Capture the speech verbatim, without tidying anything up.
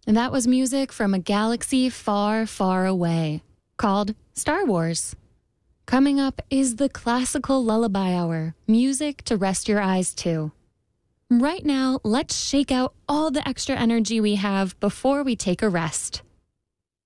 And that was music from a galaxy far, far away, called Star Wars. Coming up is the classical lullaby hour, music to rest your eyes to. Right now, let's shake out all the extra energy we have before we take a rest.